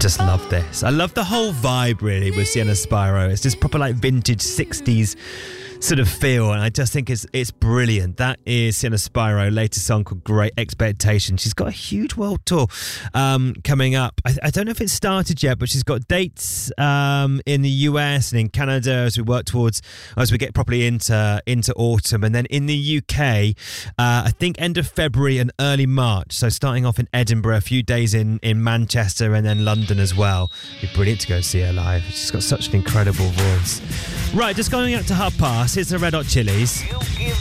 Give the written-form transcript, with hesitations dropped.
just love this. I love the whole vibe, really, with Sienna Spyro. It's just proper, like, vintage 60s sort of feel, and I just think it's brilliant. That is Sienna Spyro, latest song called Great Expectation. She's got a huge world tour coming up. I don't know if it's started yet, but she's got dates in the US and in Canada as we get properly into autumn, and then in the UK I think end of February and early March. So starting off in Edinburgh, a few days in Manchester, and then London as well. It'd be brilliant to go see her live. She's got such an incredible voice. Right, just going out to 5:30. Here's the Red Hot Chilies. You give